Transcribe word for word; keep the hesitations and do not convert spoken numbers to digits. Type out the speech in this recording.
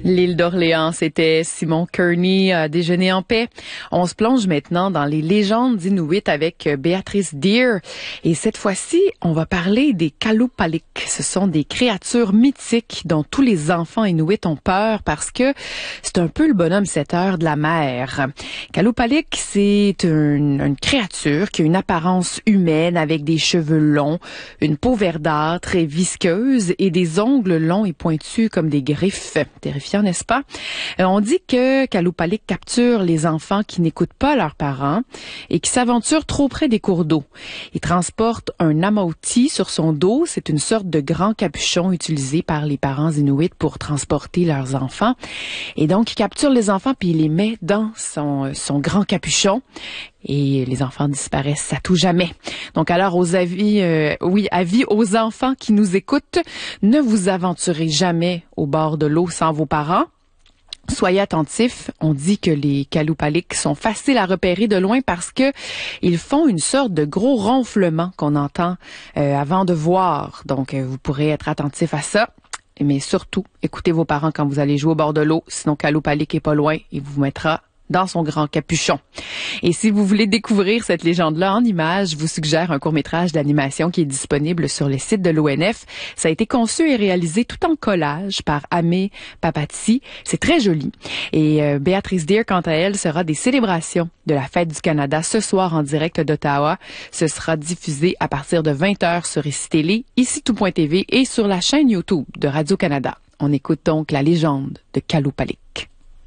L'île d'Orléans, c'était Simon Kearney à Déjeuner en paix. On se plonge maintenant dans les légendes inuites avec Béatrice Deer. Et cette fois-ci, on va parler des Kalupalik. Ce sont des créatures mythiques dont tous les enfants inuits ont peur parce que c'est un peu le bonhomme sept heures de la mer. Kalupalik, c'est une, une créature qui a une apparence humaine avec des cheveux longs, une peau verdâtre et visqueuse et des ongles longs et pointus comme des griffes. Terrifiant, n'est-ce pas? Euh, on dit que Kalupalik capture les enfants qui n'écoutent pas leurs parents et qui s'aventurent trop près des cours d'eau. Il transporte un amauti sur son dos. C'est une sorte de grand capuchon utilisé par les parents inuits pour transporter leurs enfants. Et donc, il capture les enfants puis il les met dans son, son grand capuchon. Et les enfants disparaissent à tout jamais. Donc alors aux avis, euh, oui, avis aux enfants qui nous écoutent, ne vous aventurez jamais au bord de l'eau sans vos parents. Soyez attentifs. On dit que les Kalupalik sont faciles à repérer de loin parce que ils font une sorte de gros ronflement qu'on entend euh, avant de voir. Donc euh, vous pourrez être attentifs à ça. Mais surtout, écoutez vos parents quand vous allez jouer au bord de l'eau. Sinon Kalupalik est pas loin et vous mettra dans son grand capuchon. Et si vous voulez découvrir cette légende-là en images, je vous suggère un court-métrage d'animation qui est disponible sur le site de l'O N F. Ça a été conçu et réalisé tout en collage par Amé Papatsi. C'est très joli. Et euh, Béatrice Deer, quant à elle, sera des célébrations de la Fête du Canada ce soir en direct d'Ottawa. Ce sera diffusé à partir de vingt heures sur Ici Télé, ici tout point T V et sur la chaîne YouTube de Radio-Canada. On écoute donc la légende de Kalupalik.